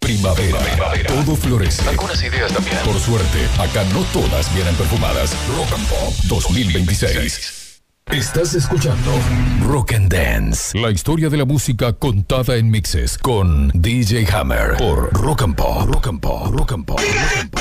Primavera. Todo florece. Algunas ideas también. Por suerte, acá no todas vienen perfumadas. Rock and Pop 2026. Estás escuchando Rock and Dance. La historia de la música contada en mixes con DJ Hammer por Rock and Pop. Rock and Pop. Rock and Pop. Rock and Pop.